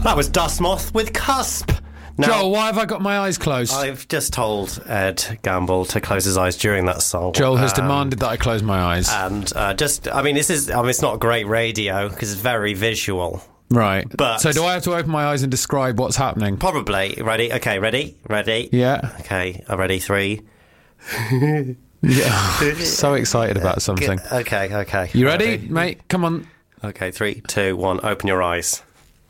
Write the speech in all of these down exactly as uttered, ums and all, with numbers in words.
That was Dust Moth with Cusp. Now, Joel, why have I got my eyes closed? I've just told Ed Gamble to close his eyes during that song. Joel has um, demanded that I close my eyes. And uh, just, I mean, this is, I mean, it's not great radio because it's very visual. Right. But so do I have to open my eyes and describe what's happening? Probably. Ready? Okay, ready? Ready? Yeah. Okay, I'm ready. Three. Yeah. So excited about something. Okay, okay. You ready, ready, mate? Come on. Okay, three, two, one. Open your eyes.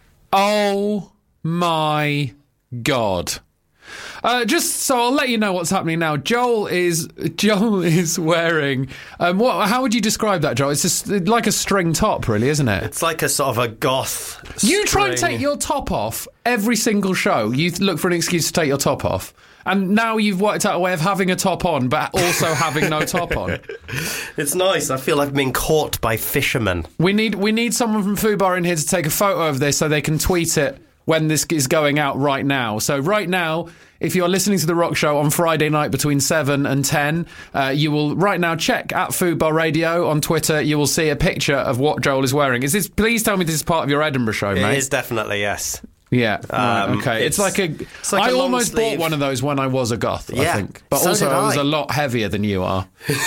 Oh my God. Uh, just so I'll let you know what's happening now. Joel is Joel is wearing. Um, what? How would you describe that, Joel? It's just like a string top, really, isn't it? It's like a sort of a goth. You try and string. take your top off every single show. You look for an excuse to take your top off, and now you've worked out a way of having a top on, but also having no top on. It's nice. I feel like I've been caught by fishermen. We need we need someone from Fubar in here to take a photo of this so they can tweet it when this is going out right now. So right now, if you're listening to The Rock Show on Friday night between seven and ten, uh, you will right now check at Fubar Radio on Twitter. You will see a picture of what Joel is wearing. Is this? Please tell me this is part of your Edinburgh show, mate. It is definitely, yes. Yeah, um, right, okay. It's, it's like a... It's like I a almost sleeve. bought one of those when I was a goth, yeah, I think. But so also did I was I. a lot heavier than you are.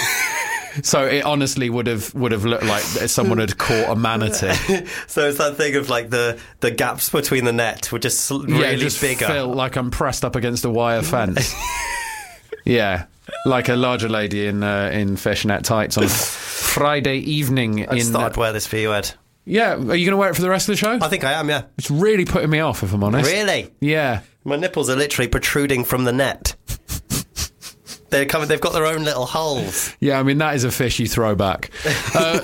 So it honestly would have would have looked like someone had caught a manatee. So it's that thing of like the, the gaps between the net were just really yeah, just bigger. feel like I'm pressed up against a wire fence. Yeah, like a larger lady in uh, in fishnet tights on a Friday evening. I just in, thought I'd wear this for you, Ed. Yeah, are you going to wear it for the rest of the show? I think I am, yeah. It's really putting me off, if I'm honest. Really? Yeah. My nipples are literally protruding from the net. They're coming. They've got their own little holes. Yeah, I mean, that is a fishy throwback. Uh,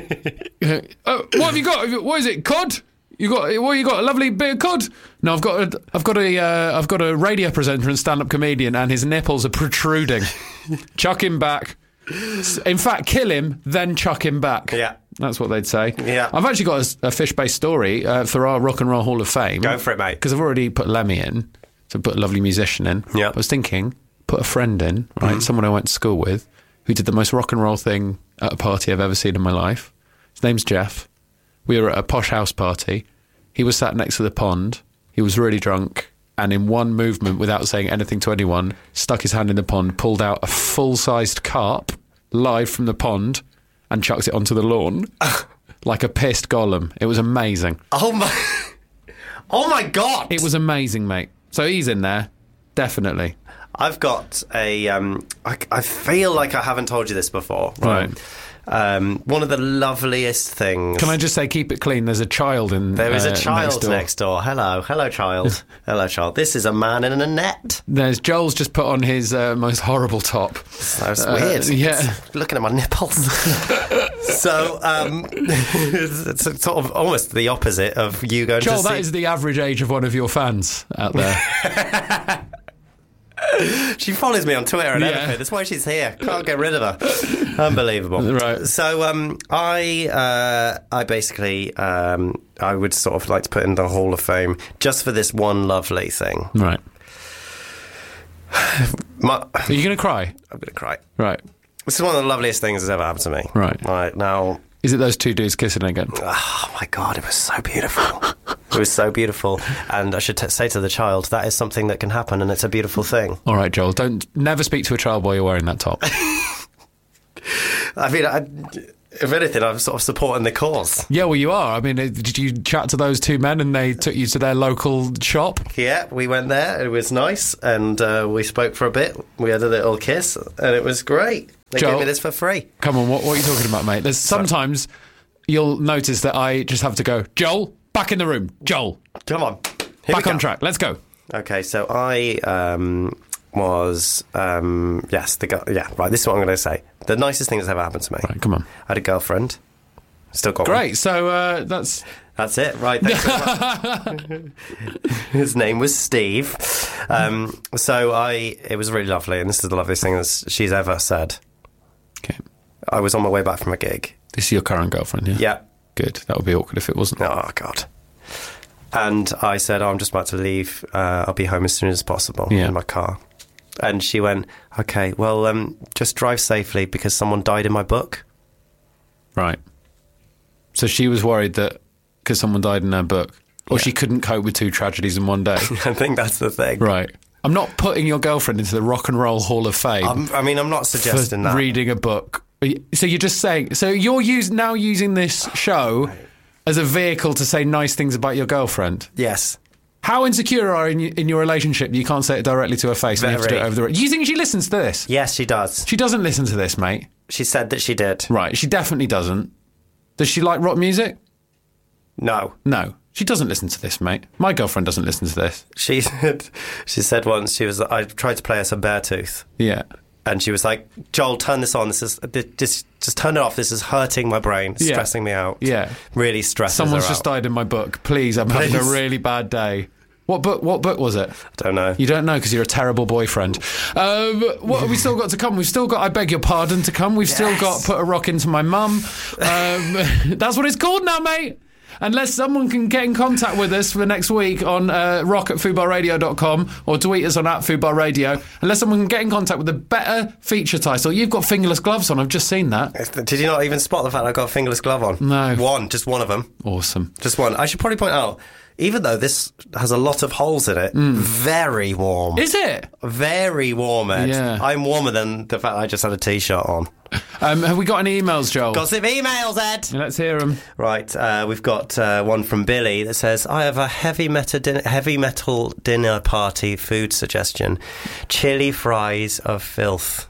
uh, what have you got? What is it? Cod? You got? What you got? A lovely bit of cod? No, I've got. A, I've got a. Uh, I've got a radio presenter and stand-up comedian, and his nipples are protruding. Chuck him back. In fact, kill him, then chuck him back. Yeah. That's what they'd say. Yeah. I've actually got a, a fish-based story uh, for our Rock and Roll Hall of Fame. Go for it, mate. Because I've already put Lemmy in, so put a lovely musician in. Yeah. I was thinking, put a friend in, right? Mm-hmm. Someone I went to school with, who did the most rock and roll thing at a party I've ever seen in my life. His name's Jeff. We were at a posh house party. He was sat next to the pond. He was really drunk. And in one movement, without saying anything to anyone, stuck his hand in the pond, pulled out a full-sized carp live from the pond and chucked it onto the lawn like a pissed golem. It was amazing. Oh my! Oh my God! It was amazing, mate. So he's in there, definitely. I've got a. Um, I, I feel like I haven't told you this before, right? Right. Um, one of the loveliest things. Can I just say, keep it clean? There's a child in. There is uh, a child next door. next door. Hello, hello, child. Hello, child. This is a man in a net. There's Joel's just put on his uh, most horrible top. That's Uh, weird. yeah. It's looking at my nipples. So, um, it's it's sort of almost the opposite of you going Joel, to see. that is the average age of one of your fans out there. She follows me on Twitter and Yeah. everything. That's why she's here. Can't get rid of her. Unbelievable. Right. So um, I uh, I basically um, I would sort of like to put in the Hall of Fame just for this one lovely thing. Right. My, Are you going to cry? I'm going to cry. Right. This is one of the loveliest things that's ever happened to me. Right. Right now. Is it those two dudes kissing again? Oh my God, it was so beautiful. It was so beautiful. And I should t- say to the child, that is something that can happen and it's a beautiful thing. All right, Joel, don't never speak to a child while you're wearing that top. I mean, I, if anything, I'm sort of supporting the cause. Yeah, well, you are. I mean, uh, did you chat to those two men and they took you to their local shop? Yeah, we went there. It was nice. And uh, we spoke for a bit. We had a little kiss and it was great. They Joel, gave me this for free. Come on, what, what are you talking about, mate? There's sometimes you'll notice that I just have to go, Joel, back in the room. Joel, Come on. Here back we on go. track. Let's go. Okay, so I um, was, um, yes, the girl, yeah, right, this is what I'm going to say. The nicest thing that's ever happened to me. Right, come on. I had a girlfriend. Still got one. Great. So uh, that's... That's it, right. Thanks very much. His name was Steve. Um, so I, it was really lovely, and this is the loveliest thing that she's ever said. Okay. I was on my way back from a gig. This is your current girlfriend, yeah? Yeah. Good. That would be awkward if it wasn't. Oh, God. And I said, oh, I'm just about to leave. Uh, I'll be home as soon as possible Yeah. in my car. And she went, okay, well, um, just drive safely because someone died in my book. Right. So she was worried that because someone died in her book. Or Yeah. she couldn't cope with two tragedies in one day. I think that's the thing. Right. I'm not putting your girlfriend into the Rock and Roll Hall of Fame I'm, I mean, I'm not for suggesting that. reading a book. So you're just saying... So you're use, now using this show as a vehicle to say nice things about your girlfriend? Yes. How insecure are you in, in your relationship you can't say it directly to her face and you have to do it Very. over the... Do you think she listens to this? Yes, she does. She doesn't listen to this, mate. She said that she did. Right, she definitely doesn't. Does she like rock music? No. No. She doesn't listen to this, mate. My girlfriend doesn't listen to this. She said, she said once, she was, I tried to play her some Beartooth. Yeah. And she was like, Joel, turn this on. This is, just, just turn it off. This is hurting my brain, Yeah. stressing me out. Yeah. Really stresses Someone's her just out. died in my book. Please, I'm having Please. a really bad day. What book? What book was it? I don't know. You don't know because you're a terrible boyfriend. Um, what have we still got to come? We've still got I Beg Your Pardon to come. We've still Yes. got Put a Rock Into My Mum. Um, that's what it's called now, mate. Unless someone can get in contact with us for next week on uh, rock at foodbar radio dot com or tweet us on at foodbar radio. Unless someone can get in contact with a better feature title. You've got fingerless gloves on. I've just seen that. Did you not even spot the fact I got a fingerless glove on? No. One, just one of them. Awesome. Just one. I should probably point out, even though this has a lot of holes in it, very warm. Is it? Very warm, Ed. Yeah. I'm warmer than the fact I just had a T-shirt on. Um, have we got any emails, Joel? Gossip emails, Ed! Let's hear them. Right, uh, we've got uh, one from Billy that says, I have a heavy metal, din- heavy metal dinner party food suggestion. Chili fries of filth.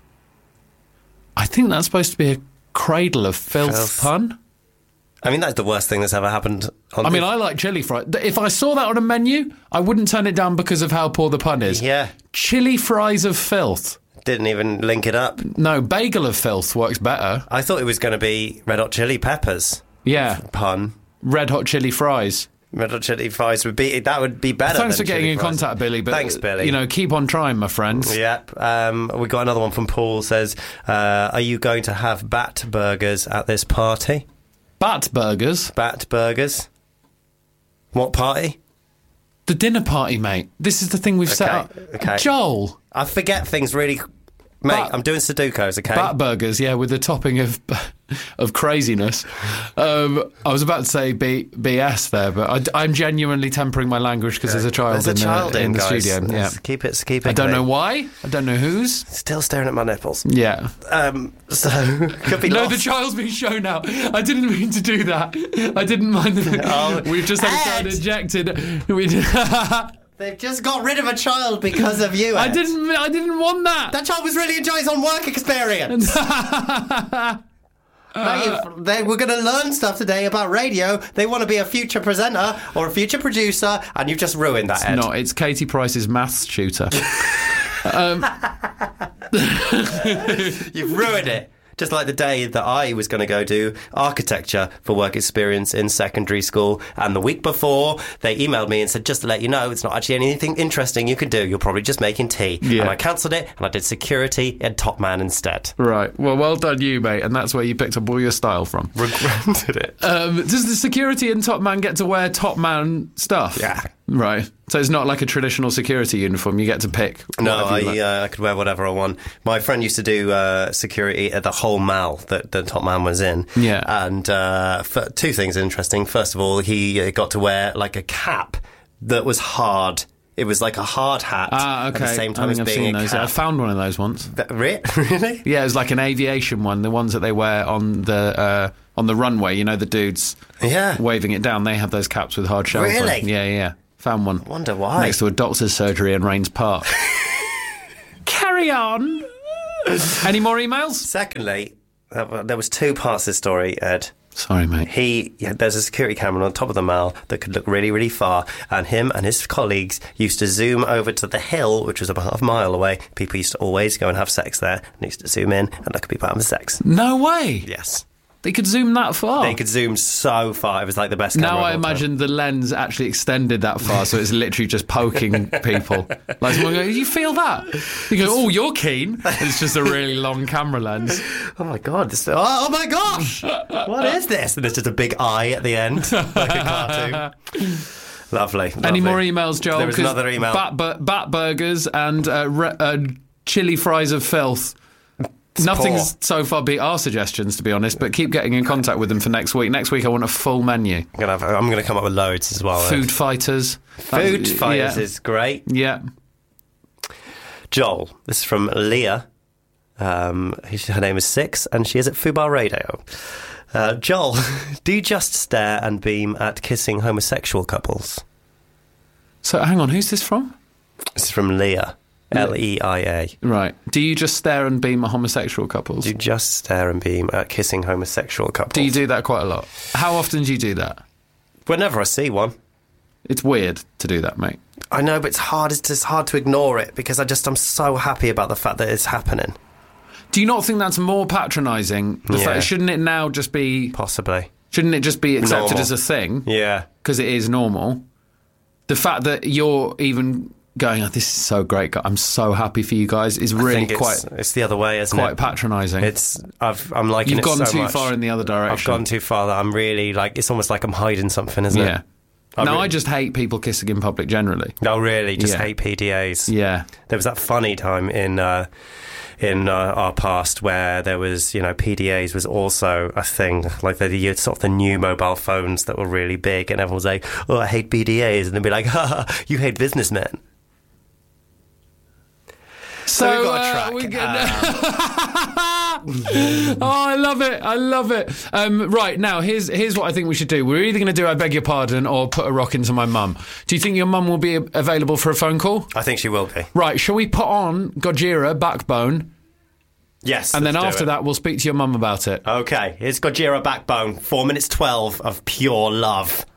I think that's supposed to be a cradle of filth, Filth. pun. I mean, that's the worst thing that's ever happened on I mean, this- I like chili fries. If I saw that on a menu, I wouldn't turn it down because of how poor the pun is. Yeah. Chili fries of filth. Didn't even link it up. No, bagel of filth works better. I thought it was going to be Red Hot Chili Peppers. Yeah. Pun. Red hot chili fries. Red Hot Chili fries would be, that would be better Thanks than for getting chili in fries. contact, Billy. But, Thanks, Billy. You know, keep on trying, my friends. Yep. Um, we got another one from Paul. Says, uh, are you going to have bat burgers at this party? Bat burgers. Bat burgers. What party? The dinner party, mate. This is the thing we've set Okay, up. okay. Joel. I forget things really. Mate, Bat- I'm doing Sudokus, okay? Bat burgers, yeah, with the topping of of craziness. Um, I was about to say B, BS there, but I, I'm genuinely tempering my language because there's a child There's a in, child the, in, in the guys. studio. Yeah. Let's Keep it, keep it I don't clean. know why. I don't know whose. Still staring at my nipples. Yeah. Um, so, could be No, lost. the child's being shown now. I didn't mean to do that. I didn't mind. The, Oh, we've just had a child Ed! injected. We did, I They've just got rid of a child because of you, Ed. didn't. I didn't want that. That child was really enjoying his own work experience. Mate, they were going to learn stuff today about radio. They want to be a future presenter or a future producer, and you've just ruined that, Ed. No, it's Katie Price's maths tutor. um, You've ruined it. Just like the day that I was going to go do architecture for work experience in secondary school. And the week before, they emailed me and said, just to let you know, it's not actually anything interesting you can do. You're probably just making tea. Yeah. And I cancelled it, and I did security and top man instead. right. Well, well done, you, mate. And that's where you picked up all your style from. Regretted it. Um, does the security and top man get to wear top man stuff? Yeah. Right. So it's not like a traditional security uniform. You get to pick. No, whatever you I, like. uh, I could wear whatever I want. My friend used to do uh, security at the whole mall that the top man was in. Yeah. And uh, for, two things interesting. First of all, he uh, got to wear like a cap that was hard. It was like a hard hat Ah, okay. at the same time I as think I've being seen a those. cap. I found one of those once. That- re- really? Yeah, it was like an aviation one. The ones that they wear on the uh, on the runway. You know, the dudes Yeah. waving it down. They have those caps with hard shells. on. Really? Yeah, yeah. Found one. Wonder why. Next to a doctor's surgery in Rains Park. Carry on. Any more emails? Secondly, uh, there was two parts to this story, Ed. Sorry, mate. He, yeah, there's a security camera on top of the mall that could look really, really far, and him and his colleagues used to zoom over to the hill, which was about half a mile away. People used to always go and have sex there, and used to zoom in and look at people having sex. No way. Yes. They could zoom that far. They could zoom so far. It was like the best camera Now of I all time. imagine the lens actually extended that far, so it's literally just poking people. Like someone goes, "You feel that?" You go, "Oh, you're keen." And it's just a really long camera lens. Oh my god! This, oh, oh my gosh! What is this? And there's just a big eye at the end, like a cartoon. Lovely. lovely. Any more emails, Joel? There was 'Cause another email. Bat, bur- bat burgers and uh, re- uh, chili fries of filth Nothing's so far beat our suggestions, to be honest, but keep getting in contact with them for next week. Next week I want a full menu. I'm gonna, have, I'm gonna come up with loads as well. Food though. fighters. Food That's- fighters yeah. is great. Yeah. Joel, this is from Leah. Um, her name is Six, and she is at Fubar Radio. Uh, Joel, do you just stare and beam at kissing homosexual couples? So hang on, who's this from? This is from Leah. L E I A. Right. Do you just stare and beam at homosexual couples? Do you just stare and beam at kissing homosexual couples? Do you do that quite a lot? How often do you do that? Whenever I see one. It's weird to do that, mate. I know, but it's hard. It's just hard to ignore it because I just I'm so happy about the fact that it's happening. Do you not think that's more patronising? The Yeah. fact, shouldn't it now just be... Possibly. Shouldn't it just be accepted Normal. as a thing? Yeah. Because it is normal. The fact that you're even going, oh, this is so great, I'm so happy for you guys, is I really think quite it's, it's the other way, isn't quite it? patronising. It's I've I'm liking You've it gone so too much. far in the other direction. I've gone too far that I'm really like it's almost like I'm hiding something, isn't Yeah. it? I No, re- I just hate people kissing in public generally. No, really, just Yeah. hate P D As. Yeah. There was that funny time in uh, in uh, our past where there was, you know, P D As was also a thing. Like the, the sort of the new mobile phones that were really big, and everyone was like, "Oh, I hate P D As," and they'd be like, "Ha, ha, you hate businessmen." So, we've got a uh, track. we're Um, gonna- oh, I love it. I love it. Um, right, now, here's here's what I think we should do. We're either going to do I Beg Your Pardon or Put a Rock Into My Mum. Do you think your mum will be a- available for a phone call? I think she will be. Right, shall we put on Gojira, Backbone, Yes. and then let's do after it. that we'll speak to your mum about it? Okay, here's Gojira Backbone. Four minutes twelve of pure love.